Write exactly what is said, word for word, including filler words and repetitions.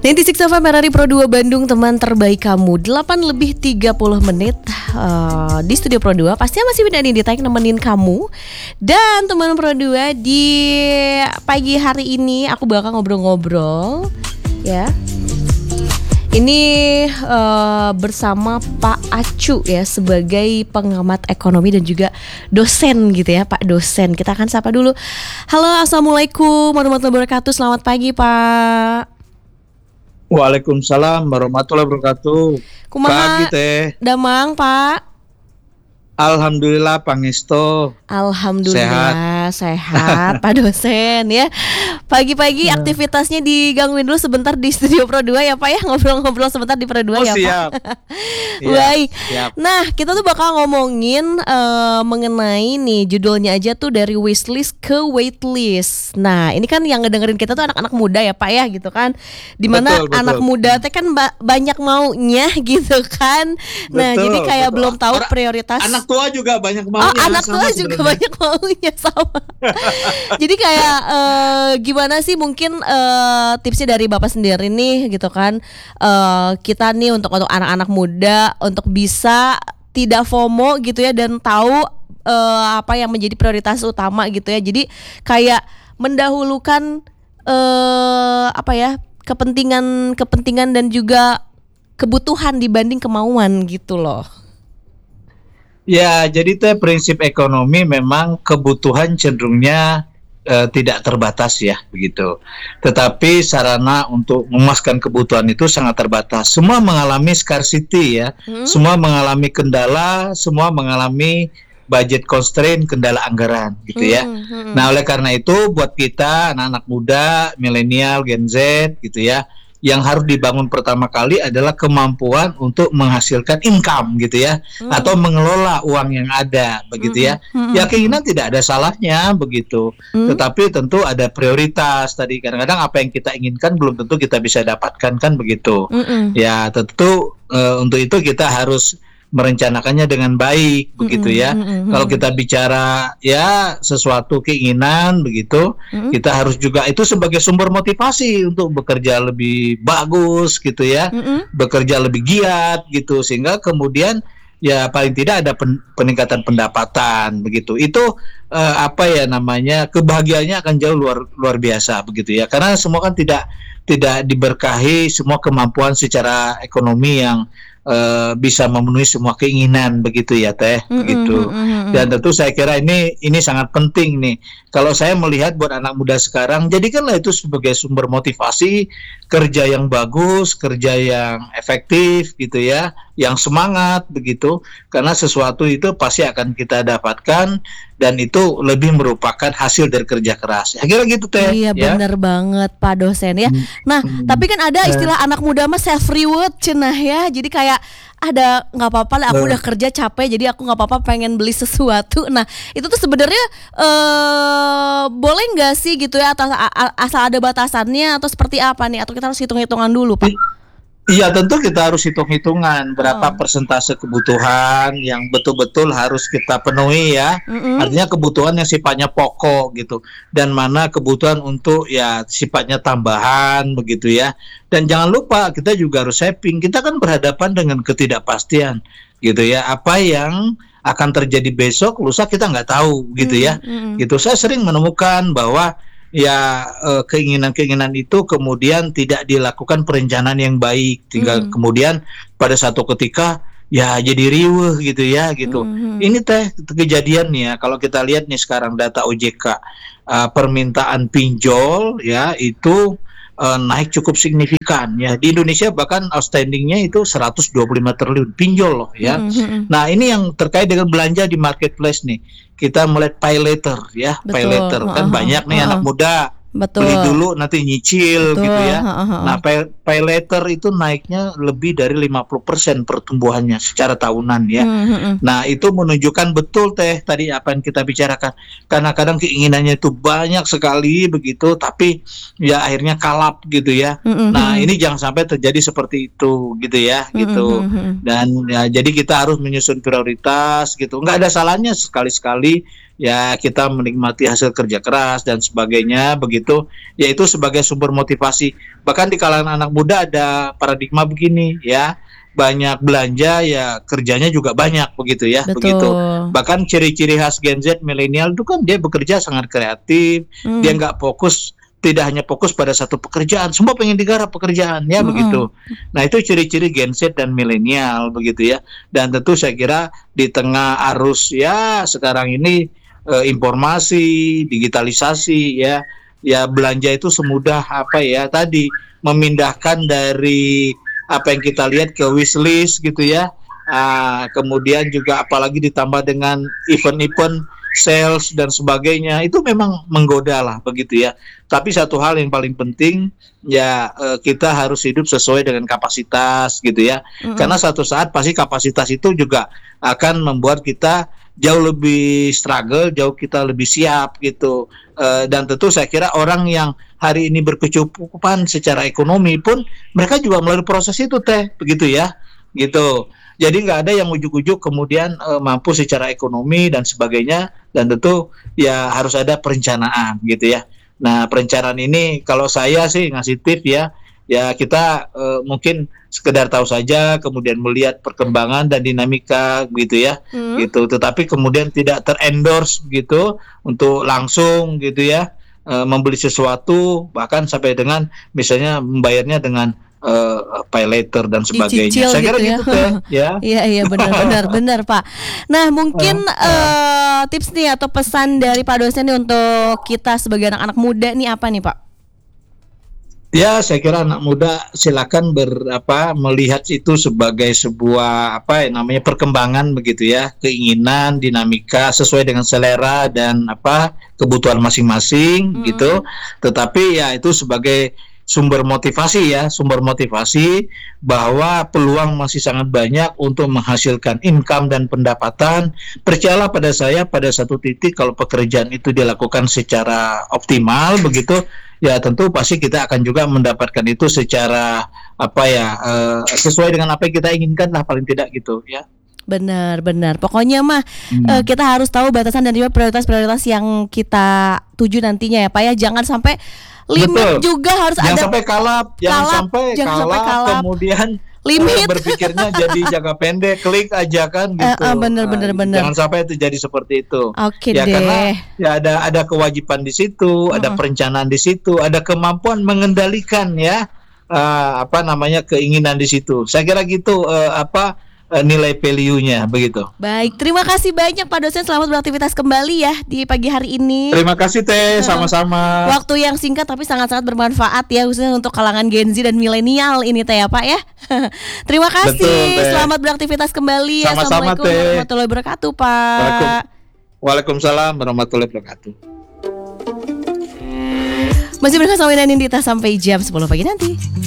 sembilan puluh enam F M R R I Pro dua Bandung, teman terbaik kamu. Delapan lebih tiga puluh menit uh, di studio Pro dua. Pastinya masih Winda di Tag nemenin kamu. Dan teman Pro dua, di pagi hari ini aku bakal ngobrol-ngobrol ya. Ini uh, bersama Pak Acu ya, sebagai pengamat ekonomi dan juga dosen gitu ya, Pak dosen. Kita akan sapa dulu. Halo, assalamualaikum warahmatullahi wabarakatuh. Selamat pagi, Pak. Waalaikumsalam warahmatullahi wabarakatuh. Kumaha Pagi teh. Damang, Pak. Alhamdulillah Pangesto. Alhamdulillah sehat, sehat Pak dosen ya. Pagi-pagi Nah. aktivitasnya digangguin dulu sebentar di studio Pro dua ya, Pak ya. Ngobrol-ngobrol sebentar di Pro dua Oh, ya, siap. Pak. Iya, Baik. siap. Nah, kita tuh bakal ngomongin uh, mengenai nih judulnya aja tuh dari wishlist ke waitlist. Nah, ini kan yang ngedengerin kita tuh anak-anak muda ya, Pak ya, gitu kan. Dimana Betul, betul. anak muda teh kan ba- banyak maunya gitu kan. Nah, Betul, jadi kayak betul. belum tahu Orang- prioritas. Anak tua juga banyak Oh, maunya. anak sama tua juga sebenarnya. banyak maunya sama. Jadi kayak eh, gimana sih mungkin eh, tipsnya dari Bapak sendiri nih gitu kan, eh, kita nih untuk untuk anak-anak muda untuk bisa tidak FOMO gitu ya, dan tahu eh, apa yang menjadi prioritas utama gitu ya. Jadi kayak mendahulukan eh, apa ya, kepentingan kepentingan dan juga kebutuhan dibanding kemauan gitu loh. Ya, jadi teh prinsip ekonomi memang kebutuhan cenderungnya eh, tidak terbatas ya, begitu. Tetapi sarana untuk memuaskan kebutuhan itu sangat terbatas. Semua mengalami scarcity ya, Hmm? semua mengalami kendala, semua mengalami budget constraint, kendala anggaran gitu ya. Hmm, hmm. Nah, oleh karena itu buat kita anak-anak muda, milenial, Gen Z gitu ya, yang harus dibangun pertama kali adalah kemampuan untuk menghasilkan income gitu ya, Hmm. atau mengelola uang yang ada begitu ya. Hmm, hmm, Ya keinginan tidak ada salahnya begitu, Hmm. tetapi tentu ada prioritas tadi. Kadang-kadang apa yang kita inginkan belum tentu kita bisa dapatkan kan begitu. Mm-mm. Ya tentu eh, untuk itu kita harus merencanakannya dengan baik begitu ya. Mm-mm. Kalau kita bicara ya sesuatu keinginan begitu, Mm-mm. kita harus juga itu sebagai sumber motivasi untuk bekerja lebih bagus gitu ya, Mm-mm. bekerja lebih giat gitu, sehingga kemudian ya paling tidak ada pen- peningkatan pendapatan begitu. Itu eh, apa ya namanya, kebahagiaannya akan jauh luar luar biasa begitu ya, karena semua kan tidak tidak diberkahi semua kemampuan secara ekonomi yang eh, bisa memenuhi semua keinginan begitu ya teh begitu. Mm-mm. Dan tentu saya kira ini ini sangat penting nih. Kalau saya melihat buat anak muda sekarang, jadikanlah itu sebagai sumber motivasi, kerja yang bagus, kerja yang efektif gitu ya, yang semangat begitu. Karena sesuatu itu pasti akan kita dapatkan dan itu lebih merupakan hasil dari kerja keras. Ya kira gitu teh. Iya ya. benar banget Pak dosen ya. Hmm. Nah, Hmm. tapi kan ada Ya. istilah anak muda mah self reward cenah ya. Jadi kayak ada nggak apa-apa lah, aku Betul. udah kerja capek, jadi aku nggak apa-apa pengen beli sesuatu. Nah, itu tuh sebenarnya eh boleh nggak sih gitu ya, atas a- a- asal ada batasannya atau seperti apa nih? Atau kita harus hitung-hitungan dulu, Pak? Iya, tentu kita harus hitung-hitungan berapa Oh. persentase kebutuhan yang betul-betul harus kita penuhi ya. Mm-mm. Artinya kebutuhan yang sifatnya pokok gitu, dan mana kebutuhan untuk ya sifatnya tambahan begitu ya. Dan jangan lupa kita juga harus saving. Kita kan berhadapan dengan ketidakpastian gitu ya. Apa yang akan terjadi besok, lusa kita nggak tahu gitu ya. Mm-mm. Gitu. Saya sering menemukan bahwa ya eh, keinginan-keinginan itu kemudian tidak dilakukan perencanaan yang baik, tinggal Mm. kemudian pada satu ketika ya jadi riweuh gitu ya gitu. Mm-mm. Ini teh kejadiannya kalau kita lihat nih sekarang data O J K, eh, permintaan pinjol ya itu eh, naik cukup signifikan ya. Di Indonesia bahkan outstandingnya itu seratus dua puluh lima triliun pinjol loh ya. Mm-mm. Nah, ini yang terkait dengan belanja di marketplace nih. Kita melihat pay later ya, pay Betul. later kan Ha-ha. banyak nih Ha-ha. anak muda Betul. beli dulu nanti nyicil Betul. gitu ya. Ha-ha. Nah, pay, pay later itu naiknya lebih dari lima puluh persen pertumbuhannya secara tahunan ya. Mm-mm. Nah, itu menunjukkan betul teh tadi apa yang kita bicarakan. Karena kadang keinginannya itu banyak sekali begitu, tapi ya akhirnya kalap gitu ya. Mm-mm. Nah, ini jangan sampai terjadi seperti itu gitu ya, gitu. Mm-mm. Dan ya jadi kita harus menyusun prioritas gitu. Nggak ada salahnya sekali-sekali ya kita menikmati hasil kerja keras dan sebagainya begitu, yaitu sebagai sumber motivasi. Bahkan di kalangan anak muda ada paradigma begini ya, banyak belanja ya kerjanya juga banyak begitu ya. Betul. Begitu. Bahkan ciri-ciri khas Gen Z milenial itu kan dia bekerja sangat kreatif, hmm. dia nggak fokus, tidak hanya fokus pada satu pekerjaan, semua pengen digarap pekerjaan ya hmm. begitu. Nah itu ciri-ciri Gen Z dan milenial begitu ya. Dan tentu saya kira di tengah arus ya sekarang ini eh, informasi, digitalisasi ya, ya belanja itu semudah apa ya tadi memindahkan dari apa yang kita lihat ke wishlist gitu ya. Uh, kemudian juga apalagi ditambah dengan event-event sales dan sebagainya, itu memang menggoda lah begitu ya. Tapi satu hal yang paling penting ya uh, kita harus hidup sesuai dengan kapasitas gitu ya. Mm-hmm. Karena satu saat pasti kapasitas itu juga akan membuat kita jauh lebih struggle, jauh kita lebih siap gitu. Uh, dan tentu saya kira orang yang hari ini berkecukupan secara ekonomi pun mereka juga melalui proses itu teh begitu ya gitu. Jadi nggak ada yang ujuk-ujuk kemudian uh, mampu secara ekonomi dan sebagainya, dan tentu ya harus ada perencanaan gitu ya. Nah perencanaan ini kalau saya sih ngasih tips ya, ya kita uh, mungkin sekedar tahu saja kemudian melihat perkembangan dan dinamika gitu ya, hmm. gitu. Tetapi kemudian tidak terendorse gitu untuk langsung gitu ya uh, membeli sesuatu, bahkan sampai dengan misalnya membayarnya dengan Uh, pay later dan sebagainya. Dicicil saya kira gitu gitu ya. ya. Iya iya benar-benar benar Pak. Nah mungkin uh, uh, tips nih atau pesan dari Pak dosen nih untuk kita sebagai anak-anak muda nih apa nih Pak? Ya saya kira anak muda silakan berapa melihat itu sebagai sebuah apa ya namanya perkembangan begitu ya, keinginan, dinamika sesuai dengan selera dan apa kebutuhan masing-masing hmm. gitu. Tetapi ya itu sebagai sumber motivasi ya, sumber motivasi bahwa peluang masih sangat banyak untuk menghasilkan income dan pendapatan. Percayalah pada saya, pada satu titik kalau pekerjaan itu dilakukan secara optimal begitu, ya tentu pasti kita akan juga mendapatkan itu secara apa ya uh, sesuai dengan apa yang kita inginkan lah paling tidak gitu ya. Benar, benar. Pokoknya mah hmm. uh, kita harus tahu batasan dan juga prioritas-prioritas yang kita tuju nantinya ya Pak ya. Jangan sampai limit Betul. juga harus jangan ada. Sampai kalap, jangan kalap, sampai jangan kalap, sampai kalap. Kemudian limit uh, berpikirnya jadi jangka pendek, klik aja kan gitu. Uh, uh, bener, bener, uh, bener. Jangan sampai itu jadi seperti itu. Oke ya, deh. Karena ya ada ada kewajiban di situ, uh-uh. ada perencanaan di situ, ada kemampuan mengendalikan ya uh, apa namanya keinginan di situ. Saya kira gitu uh, apa nilai value-nya begitu. Baik, terima kasih banyak Pak dosen. Selamat beraktivitas kembali ya di pagi hari ini. Terima kasih Teh, sama-sama. Waktu yang singkat tapi sangat-sangat bermanfaat ya, khususnya untuk kalangan Gen Z dan milenial ini Teh ya Pak ya. Terima kasih. Betul, Selamat beraktivitas kembali. Sama-sama, Assalamualaikum warahmatullahi wabarakatuh Pak. Waalaikumsalam warahmatullahi wabarakatuh. Masih bersama dengan Nindita sampai jam sepuluh pagi nanti.